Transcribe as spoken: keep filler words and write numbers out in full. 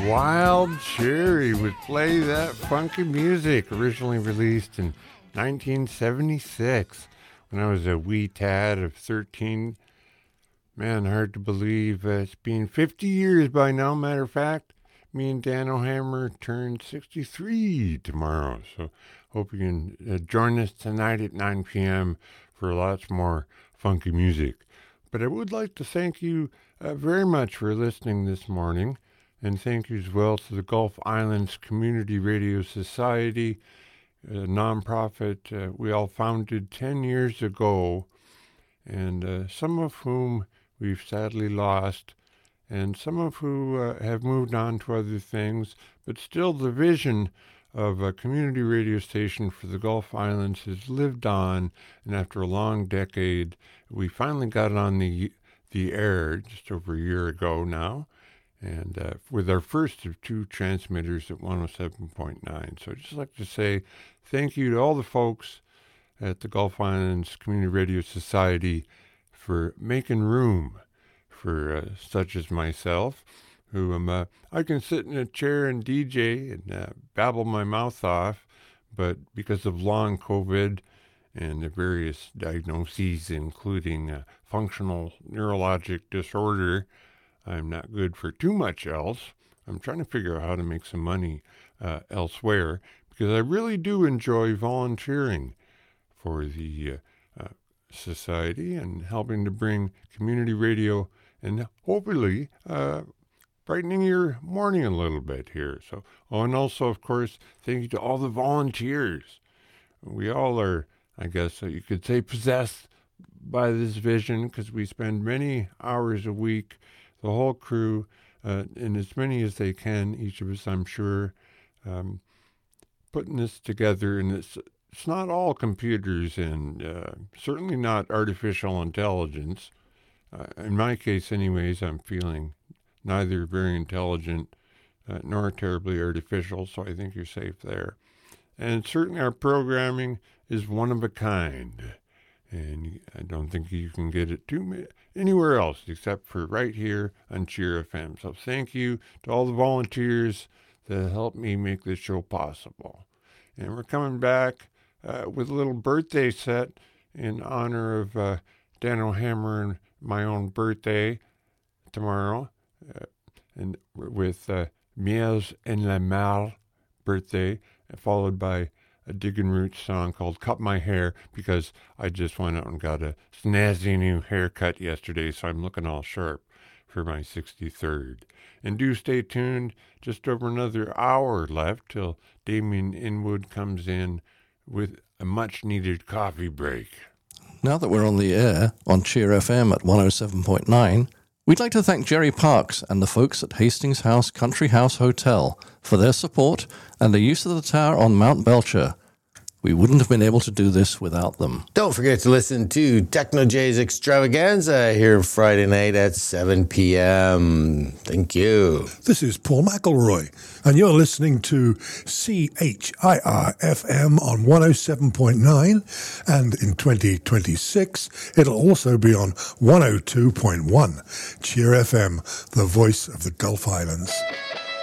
Wild Cherry would Play That Funky Music, originally released in nineteen seventy-six when I was a wee tad of thirteen. Man, hard to believe uh, it's been fifty years by now. Matter of fact, me and Dan O'Hammer turned sixty-three tomorrow, so hope you can uh, join us tonight at nine p.m. for lots more funky music. But I would like to thank you uh, very much for listening this morning. And thank you as well to the Gulf Islands Community Radio Society, a nonprofit uh, we all founded ten years ago, and uh, some of whom we've sadly lost, and some of who uh, have moved on to other things, but still the vision of a community radio station for the Gulf Islands has lived on, and after a long decade, we finally got it on the, the air just over a year ago now. And uh, with our first of two transmitters at one oh seven point nine. So I'd just like to say thank you to all the folks at the Gulf Islands Community Radio Society for making room for uh, such as myself, who am, uh, I can sit in a chair and D J and uh, babble my mouth off, but because of long COVID and the various diagnoses, including uh, functional neurologic disorder, I'm not good for too much else. I'm trying to figure out how to make some money uh, elsewhere, because I really do enjoy volunteering for the uh, uh, society and helping to bring community radio and hopefully uh, brightening your morning a little bit here. So, oh, and also, of course, thank you to all the volunteers. We all are, I guess, uh, you could say, possessed by this vision, because we spend many hours a week, the whole crew, uh, and as many as they can, each of us, I'm sure, um, putting this together. And it's it's not all computers and uh, certainly not artificial intelligence. Uh, in my case, anyways, I'm feeling neither very intelligent uh, nor terribly artificial, so I think you're safe there. And certainly our programming is one of a kind. And I don't think you can get it too anywhere else except for right here on Cheer F M. So thank you to all the volunteers that helped me make this show possible. And we're coming back uh, with a little birthday set in honor of uh, Dan O'Hammer and my own birthday tomorrow, uh, and with uh, Miels en la Mar birthday, followed by a Diggin' Roots song called Cut My Hair, because I just went out and got a snazzy new haircut yesterday, so I'm looking all sharp for my sixty-third. And do stay tuned, just over another hour left till Damien Inwood comes in with a much-needed coffee break. Now that we're on the air on Cheer F M at one oh seven point nine, we'd like to thank Jerry Parks and the folks at Hastings House Country House Hotel for their support and the use of the tower on Mount Belcher. We wouldn't have been able to do this without them. Don't forget to listen to Techno J's Extravaganza here Friday night at seven p.m. Thank you. This is Paul McElroy, and you're listening to C H I R F M on one oh seven point nine, and in twenty twenty-six, it'll also be on one oh two point one. Cheer F M, the voice of the Gulf Islands.